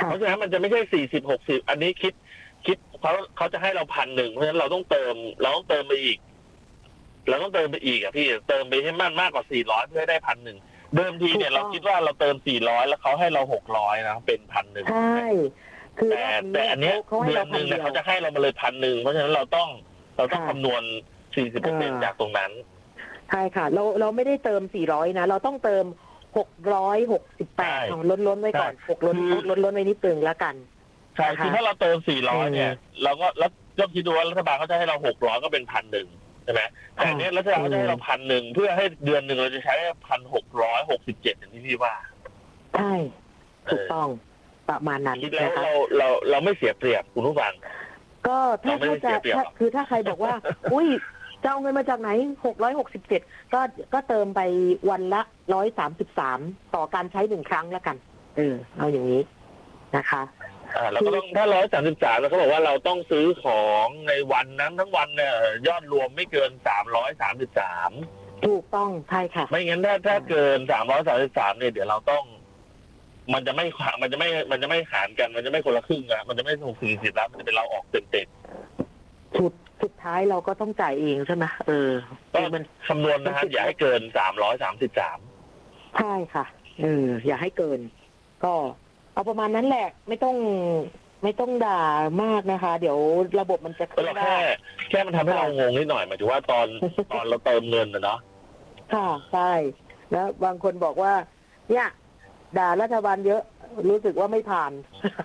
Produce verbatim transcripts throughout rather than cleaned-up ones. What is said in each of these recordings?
เพราะฉะนั้นมันจะไม่ใช่สี่สิบหกสิบอันนี้คิดคิดเขาเขาจะให้เราพันหนึ่งเพราะฉะนั้นเราต้องเติมเราต้องเติมไปอีกเราต้องเติมไปอีกอ่ะพี่เติมไปให้มันมากกว่าสี่ร้อยเพื่อให้ได้พันหนึ่งเดิมทีเนี่ยเราคิดว่าเราเติมสี่ร้อยแล้วเขาให้เราหกร้อยนะเป็นพันหนึ่งใช่คือแต่แต่อันเนี้ยเดือนหนึ่งเนี่ยเขาจะให้เรามาเลยพันหนึ่งเพราะฉะนั้นเราต้องเราต้องคำนวณสี่สิบเปอร์เซ็นต์จากตรงนั้นใช่ค่ะเราเราไม่ได้เติมสี่ร้อยนะเราต้องเติมหกร้อยหกสิบแปดล้นล้นไว้ก่อนหกล้นล้นล้นไว้นิดนึงแล้วกันใช่คือถ้าเราเติมสี่ร้อยเนี่ยเราก็แล้วก็คิดดูว่ารัฐบาลเขาจะให้เราหกร้อยก็เป็นพันหนึ่งใช่ไหมแต่เนี้ยรัฐบาลเขาจะให้เราพันหนึ่งเพื่อให้เดือนหนึ่งเราจะใช้พันหกร้อยหกสิบเจ็ดอย่างที่พี่ว่าใช่ถูกต้องประมาณนั้นคิดแล้วเราเราเราไม่เสียเปรียบคุณผู้ฟังก็ถ้าถ้าจะคือถ้าใครบอกว่าอุ้ยจะเอาเงินมาจากไหนหกร้อยหกสิบเจ็ดก็ก็เติมไปวันละร้อยสามสิบสามต่อการใช้หนึ่งครั้งแล้วกันเออเอาอย่างนี้นะคะอ่าเราก็ต้องถ้าร้อยสามสิบสามแล้วเขาบอกว่าเราต้องซื้อของในวันนั้นทั้งวันเนี่ยยอดรวมไม่เกินสามร้อยสามสิบสามถูกต้องใช่ค่ะไม่งั้นถ้าถ้าเกินสามร้อยสามสิบสามเนี่ยเดี๋ยวเราต้องมันจะไม่มันจะไม่มันจะไม่หารกันมันจะไม่คนละครึ่งอะมันจะไม่หกสี่สิบแล้วมันจะเป็นเราออกเต็มเต็มสุดสุดท้ายเราก็ต้องจ่ายเองใช่ไหมเออก็มันคำนวณนะครับอย่าให้เกินสามร้อยสามสิบสามใช่ค่ะเอออย่าให้เกินก็เอาประมาณนั้นแหละไม่ต้องไม่ต้องด่ามากนะคะ เดี๋ยวระบบมันจะขึ้นได้แค่แค่มันทำให้เรางงนิดหน่อยหมายถึงว่าตอนตอนเราเติมเงินนะเนาะค่ะใช่แล้วบางคนบอกว่าเนี่ยด่ารัฐบาลเยอะรู้สึกว่าไม่ผ่าน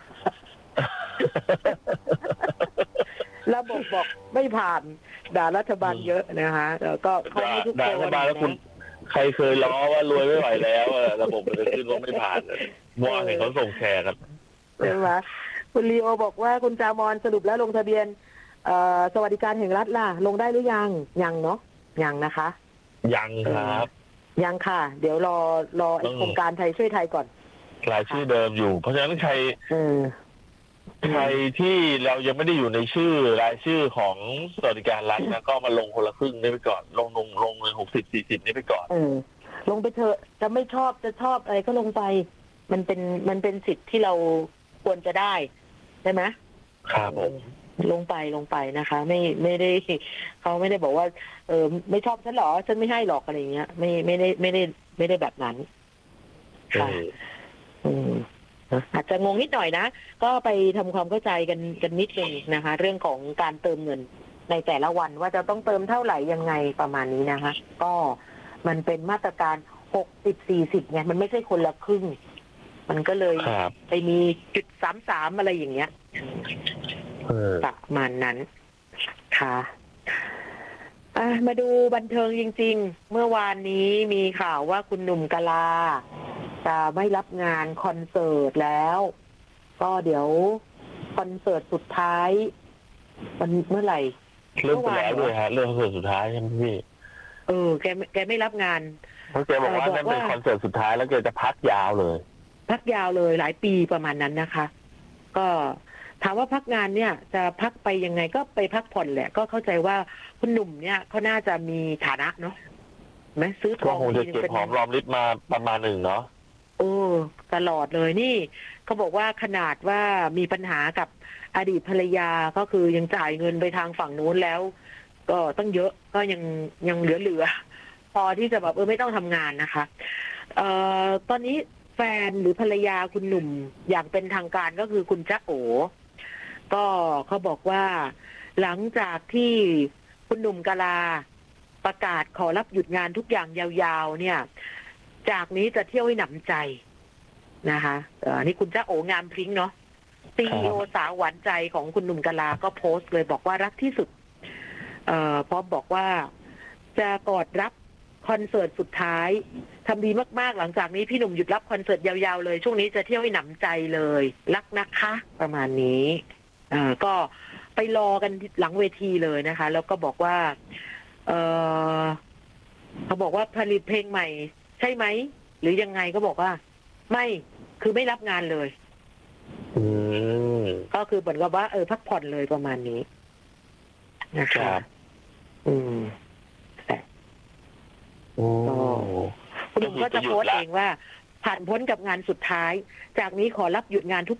ระบบบอกไม่ผ่านด่ารัฐบาลเยอะนะคะแล้วก็เขาให้ทุกคนด่ารัฐบาลแล้วคุณใครเคยล้อว่ารวยไม่ไหวแล้วระบบมันจะขึ้นว่าไม่ผ่านว่าเห็นเขาส่งแชร์กันใช่ไหมคุณลีโอบอกว่าคุณจามอนสรุปแล้วลงทะเบียนสวัสดิการแห่งรัฐล่ะลงได้หรือยังยังเนาะยังนะคะยังครับยังค่ะเดี๋ยวรอรอโครงการไทยช่วยไทยก่อนรายชื่อเดิมอยู่เพราะฉะนั้นใครใครที่เรายังไม่ได้อยู่ในชื่อรายชื่อของสวัสดิการรัฐนะก็มาลงคนละครึ่งนี้ไปก่อนลงลงลงเลยหกสิบสี่สิบนี้ไปก่อนเออลงไปเถอะจะไม่ชอบจะชอบอะไรก็ลงไปมันเป็นมันเป็นสิทธิ์ที่เราควรจะได้ใช่ไหมครับผมลงไปลงไปนะคะไม่ไม่ได้เขาไม่ได้บอกว่าเออไม่ชอบฉันหรอฉันไม่ให้หรอกอะไรเงี้ยไม่ไม่ได้ไม่ได้ไม่ได้แบบนั้นค่ะอืมอาจจะงงนิดหน่อยนะก็ไปทำความเข้าใจกันกันนิดนึงนะคะ เรื่องของการเติมเงินในแต่ละวันว่าจะต้องเติมเท่าไหร่ยังไงประมาณนี้นะคะก็มันเป็นมาตรการหกสิบสี่สิบไงมันไม่ใช่คนละครึ่งมันก็เลยไปมีจุดสามสามอะไรอย่างเงี้ยประมาณนั้นค่ะมาดูบันเทิงจริงๆเมื่อวานนี้มีข่าวว่าคุณหนุ่มกะลาจะไม่รับงานคอนเสิร์ตแล้วก็เดี๋ยวคอนเสิร์ตสุดท้ายมันเมื่อไหร่เริ่มไปแล้วด้วยฮะเรื่องคอนเสิร์ตสุดท้ายใช่ไหมพี่เออแกแกไม่รับงานเพราะแกบอกว่านั่นเป็นคอนเสิร์ตสุดท้ายแล้วแกจะพักยาวเลยพักยาวเลยหลายปีประมาณนั้นนะคะก็ถามว่าพักงานเนี่ยจะพักไปยังไงก็ไปพักผ่อนแหละก็เข้าใจว่าคุณหนุ่มเนี่ยเขาน่าจะมีฐานะเนาะไหมซื้อทองคงจะเก็บหอมรอมริบมาประมาณหนึ่งเนาะโอ้ตลอดเลยนี่เขาบอกว่าขนาดว่ามีปัญหากับอดีตภรรยาก็คือยังจ่ายเงินไปทางฝั่งนู้นแล้วก็ต้องเยอะก็ยังยังเหลือเหลือพอที่จะแบบเออไม่ต้องทำงานนะคะเอ่อตอนนี้แฟนหรือภรรยาคุณหนุ่มอย่างเป็นทางการก็คือคุณจ๊ะโอก็เขาบอกว่าหลังจากที่คุณหนุ่มกะลาประกาศขอรับหยุดงานทุกอย่างยาวๆเนี่ยจากนี้จะเที่ยวให้หนำใจนะคะอันนี้คุณจ๊ะโองามพริ้งเนาะซีอีโอสาวหวานใจของคุณหนุ่มกะลาก็โพสต์เลยบอกว่ารักที่สุดเอ่อพร้อมบอกว่าจะกอดรับคอนเสิร์ตสุดท้ายทำดีมากๆหลังจากนี้พี่หนุ่มหยุดรับคอนเสิร์ตยาวๆเลยช่วงนี้จะเที่ยวให้หนำใจเลยรักนะคะประมาณนี้เอ่อก็ไปรอกันหลังเวทีเลยนะคะแล้วก็บอกว่าเออเขาบอกว่าผลิตเพลงใหม่ใช่ไหมหรือยังไงก็บอกว่าไม่คือไม่รับงานเลยก็คือเหมือนกับว่าเออพักผ่อนเลยประมาณนี้นะคะอืมคุณหนุ่มก็จะโพสต์เองว่าผ่านพ้นกับงานสุดท้ายจากนี้ขอรับหยุดงานทุก